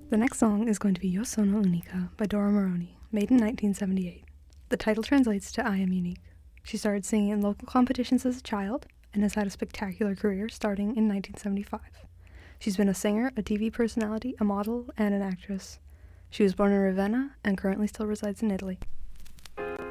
The next song is going to be Io sono unica by Dora Moroni, made in 1978. The title translates to I Am Unique. She started singing in local competitions as a child and has had a spectacular career starting in 1975. She's been a singer, a TV personality, a model, and an actress. She was born in Ravenna and currently still resides in Italy.